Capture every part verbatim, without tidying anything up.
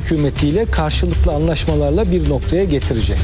hükümetiyle karşılıklı anlaşmalarla bir noktaya getirecek.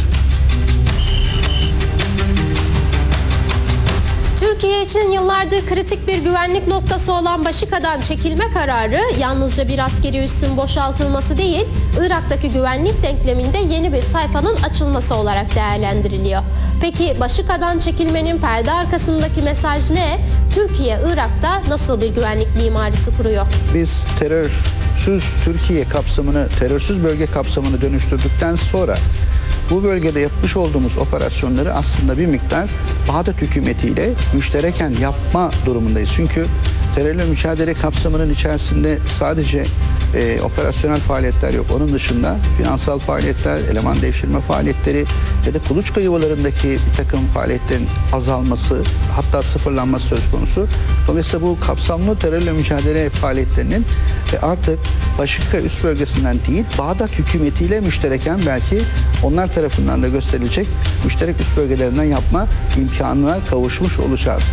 Türkiye için yıllardır kritik bir güvenlik noktası olan Başika'dan çekilme kararı yalnızca bir askeri üssün boşaltılması değil, Irak'taki güvenlik denkleminde yeni bir sayfanın açılması olarak değerlendiriliyor. Peki Başika'dan çekilmenin perde arkasındaki mesaj ne? Türkiye, Irak'ta nasıl bir güvenlik mimarisi kuruyor? Biz terörsüz Türkiye kapsamını, terörsüz bölge kapsamını dönüştürdükten sonra bu bölgede yapmış olduğumuz operasyonları aslında bir miktar Bağdat hükümetiyle müştereken yapma durumundayız. Çünkü terörle mücadele kapsamının içerisinde sadece e, operasyonel faaliyetler yok. Onun dışında finansal faaliyetler, eleman devşirme faaliyetleri ve de kuluçka yuvalarındaki bir takım faaliyetlerin azalması, hatta sıfırlanması söz konusu. Dolayısıyla bu kapsamlı terörle mücadele faaliyetlerinin artık Başika üst bölgesinden değil, Bağdat hükümetiyle müştereken belki onlar tarafından da gösterilecek müşterek üst bölgelerinden yapma imkanına kavuşmuş olacağız.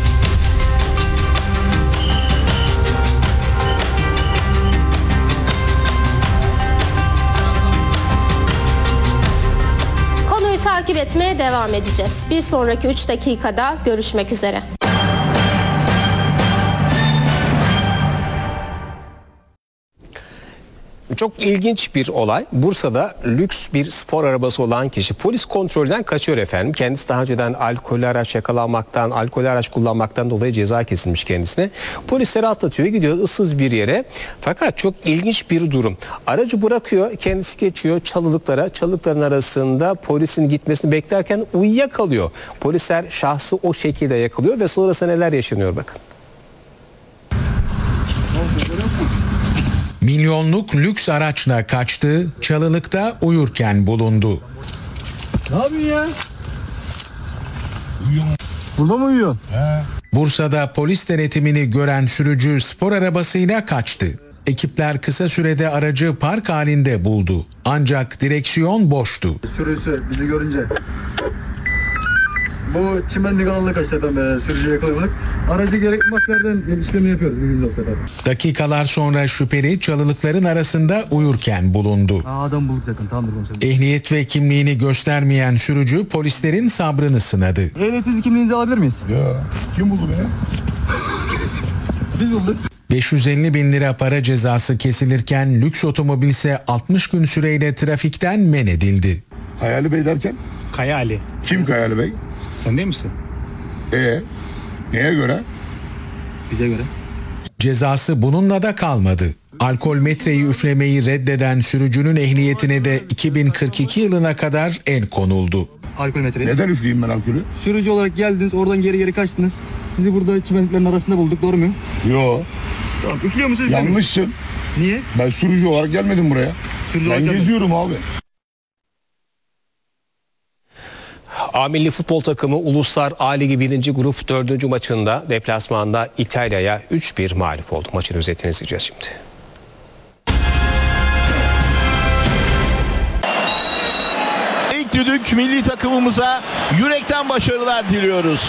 Konuyu takip etmeye devam edeceğiz. Bir sonraki üç dakikada görüşmek üzere. Çok ilginç bir olay. Bursa'da lüks bir spor arabası olan kişi polis kontrolden kaçıyor efendim. Kendisi daha önceden alkollü araç yakalanmaktan, alkollü araç kullanmaktan dolayı ceza kesilmiş kendisine. Polisleri atlatıyor, gidiyor ıssız bir yere. Fakat çok ilginç bir durum. Aracı bırakıyor, kendisi geçiyor çalılıklara. Çalılıkların arasında polisin gitmesini beklerken uyuyakalıyor. Polisler şahsı o şekilde yakalıyor ve sonrasında neler yaşanıyor bakın. Milyonluk lüks araçla kaçtı, çalılıkta uyurken bulundu. Ne yapıyorsun ya? Uyuyorum. Burada mı uyuyorsun? He. Bursa'da polis denetimini gören sürücü spor arabasıyla kaçtı. Ekipler kısa sürede aracı park halinde buldu. Ancak direksiyon boştu. Sürüsü bizi görünce bu çimenlik alanına kaçtı efendim, sürücüye yakalamadık. Aracı gerekli maddelerden işlemini yapıyoruz bir gün olsa efendim. Dakikalar sonra şüpheli çalılıkların arasında uyurken bulundu. Aa, adam bulduk zaten, tamamdır komiserim. Ehliyet ve kimliğini göstermeyen sürücü polislerin sabrını sınadı. Ehliyetinizi, kimliğinizi alabilir miyiz? Ya kim buldu beni? Biz bulduk. beş yüz elli bin lira para cezası kesilirken lüks otomobil ise altmış gün süreyle trafikten men edildi. Hayali Bey derken? Kaya Ali. Kim Kayali Bey? Sen değil misin? Ee, neye göre? Bize göre. Cezası bununla da kalmadı. Alkol metreyi üflemeyi reddeden sürücünün ehliyetine de iki bin kırk iki yılına kadar el konuldu. Alkol metreyi. Neden üfleyeyim ben alkolü? Sürücü olarak geldiniz, oradan geri geri kaçtınız. Sizi burada çimenliklerin arasında bulduk, doğru mu? Yo. Tamam, üflüyor musunuz? Yanlışsın. Niye? Ben sürücü olarak gelmedim buraya. Sürücü ben olarak geziyorum abi. A Milli Futbol Takımı Uluslar A Ligi birinci Grup dördüncü maçında deplasmanda İtalya'ya üç bir mağlup oldu. Maçın özetini izleyeceğiz şimdi. İlk düdük milli takımımıza yürekten başarılar diliyoruz.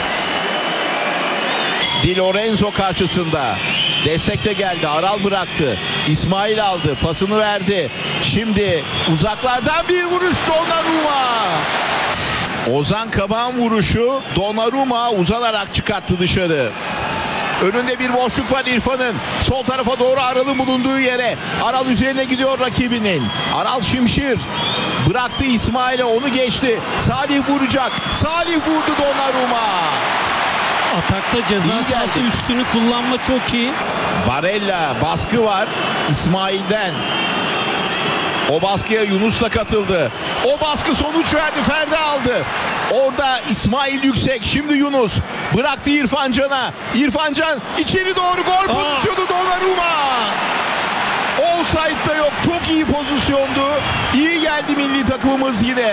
Di Lorenzo karşısında. Destekle geldi. Aral bıraktı. İsmail aldı. Pasını verdi. Şimdi uzaklardan bir vuruş Donnarumma. Ozan Kabak'ın vuruşu Donnarumma uzanarak çıkarttı dışarı. Önünde bir boşluk var İrfan'ın. Sol tarafa doğru Aral'ın bulunduğu yere. Aral üzerine gidiyor rakibinin. Aral Şimşir bıraktı İsmail'e, onu geçti. Salih vuracak. Salih vurdu Donnarumma. Atakta ceza sahası üstünü kullanma çok iyi. Barella, baskı var İsmail'den. O baskıya Yunus da katıldı. O baskı sonuç verdi. Ferdi aldı. Orada İsmail Yüksek. Şimdi Yunus. Bıraktı İrfan Can'a. İrfan Can içeri doğru gol pozisyonu Donnarumma. Offside'da yok. Çok iyi pozisyondu. İyi geldi milli takımımız yine.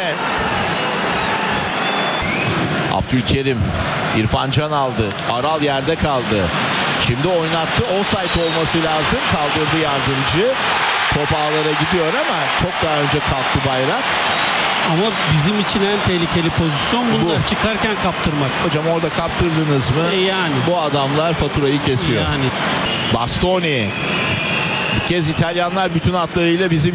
Abdülkerim. İrfan Can aldı. Aral yerde kaldı. Şimdi oynattı. Offside olması lazım. Kaldırdı yardımcı. Top ağlara gidiyor ama çok daha önce kalktı bayrak. Ama bizim için en tehlikeli pozisyon bunlar. Bu. Çıkarken kaptırmak. Hocam orada kaptırdınız mı? E yani. Bu adamlar faturayı kesiyor. Yani. Bastoni. Bu kez İtalyanlar bütün hatlarıyla bizim